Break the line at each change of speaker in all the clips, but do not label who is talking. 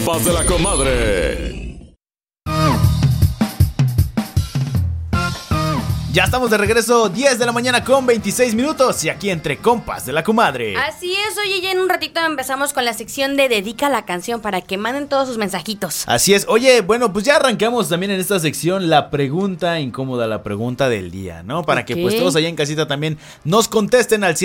Paz de la comadre.
Ya estamos de regreso, 10 de la mañana con 26 minutos y aquí entre compas de la comadre.
Así es, oye, ya en un ratito empezamos con la sección de Dedica la canción para que manden todos sus mensajitos.
Así es, oye, bueno, pues ya arrancamos también en esta sección la pregunta incómoda, la pregunta del día, ¿no? Para que pues todos allá en casita también nos contesten al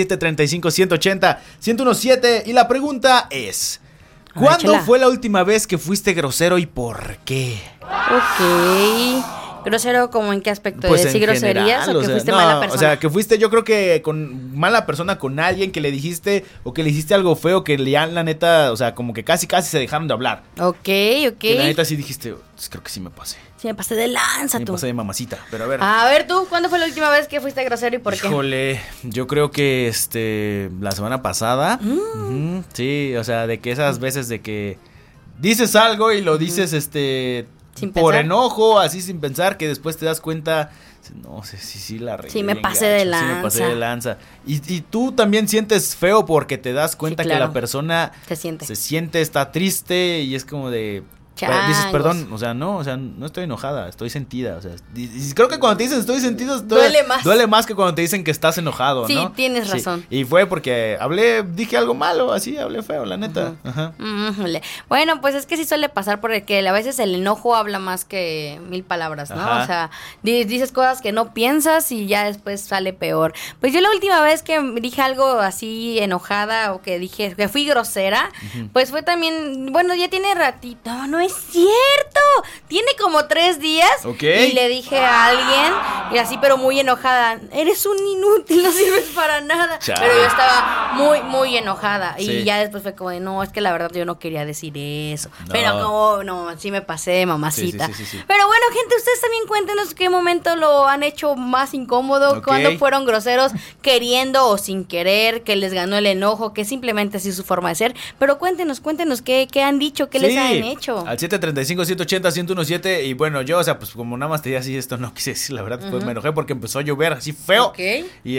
735-180-1017 y la pregunta es... ¿Cuándo fue la última vez que fuiste grosero y por qué?
Ok... ¿Grosero como en qué aspecto?
Pues
¿De decir groserías
general,
o que fuiste mala persona?
O sea, que fuiste yo creo que con mala persona con alguien que le dijiste o que le hiciste algo feo que ya la neta, o sea, como que casi se dejaron de hablar.
Ok.
Que la neta sí dijiste, pues, creo que sí me pasé.
Sí, me pasé de lanza, tú.
Me pasé de mamacita, pero a ver.
A ver tú, ¿cuándo fue la última vez que fuiste grosero y por qué?
Híjole, yo creo que la semana pasada. Sí, o sea, de que esas veces de que dices algo y lo dices
¿Sin
por
pensar?
enojo, así sin pensar, que después te das cuenta, no sé, sí la regué.
Sí, me
bien
pasé
gacho,
de
sí
lanza.
me pasé de lanza. Y tú también sientes feo porque te das cuenta
Sí, claro.
que la persona
Se siente.
está triste y es como de...
Changos.
Dices, perdón, o sea, no estoy enojada, estoy sentida, o sea, y creo que cuando te dicen estoy sentido, duele más que cuando te dicen que estás enojado,
sí,
¿no?
Tienes razón.
Y fue porque dije algo malo, así, hablé feo, la neta. Ajá.
Bueno, pues es que sí suele pasar porque a veces el enojo habla más que 1000 palabras, ¿no?
Ajá.
O sea, dices cosas que no piensas y ya después sale peor. Pues yo la última vez que dije algo así enojada o que dije que fui grosera, pues fue también, bueno, ya tiene ratito, no es cierto, tiene como 3 días.
Ok.
Y le dije a alguien, y así pero muy enojada, eres un inútil, no sirves para nada.
Chale.
Pero yo estaba muy, muy enojada.
Sí.
Y ya después fue como de, no, es que la verdad yo no quería decir eso.
No.
Pero como, no, sí me pasé, mamacita.
Sí.
Pero bueno, gente, ustedes también cuéntenos qué momento lo han hecho más incómodo,
Ok.
cuando fueron groseros queriendo o sin querer, que les ganó el enojo, que simplemente así es su forma de ser. Pero cuéntenos qué han dicho, qué les han hecho.
Al 735-180-1017 y bueno, yo, o sea, pues como nada más te dije así, esto no quise decir, la verdad, pues me enojé porque empezó a llover así feo.
Ok.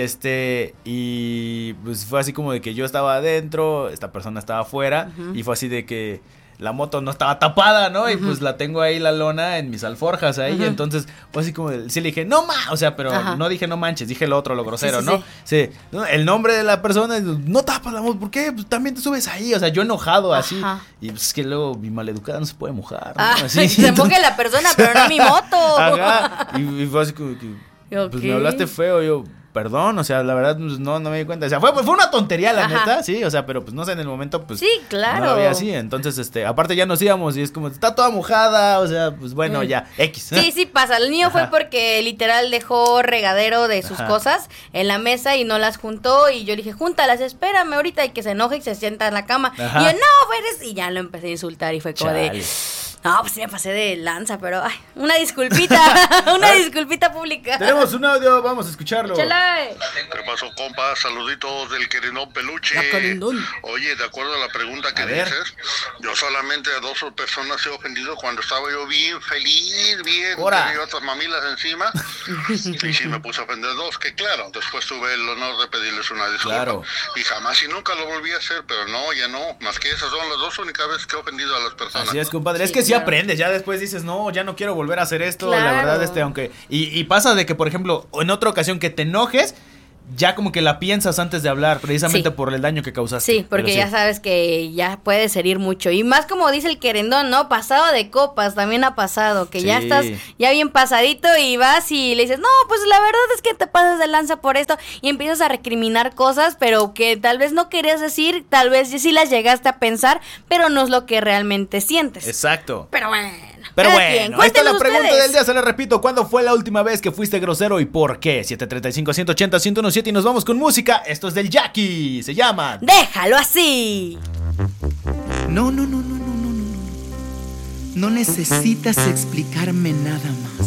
Y pues fue así como de que yo estaba adentro, esta persona estaba afuera y fue así de que la moto no estaba tapada, ¿no? Y pues la tengo ahí la lona en mis alforjas ahí, entonces fue así como, sí le dije, o sea, pero no dije no manches, dije lo otro, lo grosero, ¿no? Sí. ¿No? El nombre de la persona, no tapas la moto, ¿por qué? Pues también te subes ahí, o sea, yo enojado así, y pues es que luego mi maleducada no se puede mojar, ¿no? Así,
se moje la persona, pero no mi moto.
Ajá, y fue así como que, pues me hablaste feo, yo... Perdón, o sea, la verdad pues, no me di cuenta. O sea, fue una tontería, la neta, sí, o sea, pero pues no sé, en el momento, pues.
Sí, claro.
No había así. Entonces, aparte ya nos íbamos y es como, está toda mojada, o sea, pues bueno, ya, X.
Sí pasa. El mío fue porque literal dejó regadero de sus cosas en la mesa y no las juntó. Y yo le dije, júntalas, espérame ahorita, y que se enoje y se sienta en la cama.
Ajá.
Y yo, no, eres. Y ya lo empecé a insultar y fue como
Chale.
de. No, pues sí me pasé de lanza, pero ay, una disculpita, disculpita pública.
Tenemos un audio, vamos a escucharlo.
Échale.
¿Qué pasó, compa? Saluditos del querendón peluche.
La querendón.
Oye, de acuerdo a la pregunta que
A ver.
dices, yo solamente a 2 personas he ofendido cuando estaba yo bien feliz, bien,
Ora.
tenía otras mamilas encima. Y sí me puse a ofender 2, que claro, después tuve el honor de pedirles una disculpa.
Claro.
Y jamás y nunca lo volví a hacer, pero no, ya no. Más que esas son las 2 únicas veces que he ofendido a las personas.
Así es, compadre. Es
Sí,
que sí
claro.
aprendes, ya después dices, no, ya no quiero volver a hacer esto.
Claro.
La verdad, aunque. Y pasa de que, por ejemplo, en otra ocasión que te enojes, ya como que la piensas antes de hablar, precisamente
Sí.
por el daño que causaste.
Sí, porque ya sabes que ya puedes herir mucho. Y más como dice el querendón, ¿no? Pasado de copas, también ha pasado. Que ya
Sí.
estás ya bien pasadito y vas y le dices, no, pues la verdad es que te pasas de lanza por esto. Y empiezas a recriminar cosas, pero que tal vez no querías decir, tal vez sí las llegaste a pensar, pero no es lo que realmente sientes.
Exacto.
Pero bueno.
Pero
cada quien.
bueno, ahí está la
Cuéntenos
pregunta
ustedes.
del día, se la repito, ¿cuándo fue la última vez que fuiste grosero y por qué? 735-180-1017 y nos vamos con música, esto es del Jackie, se llama...
Déjalo así.
No necesitas explicarme nada más.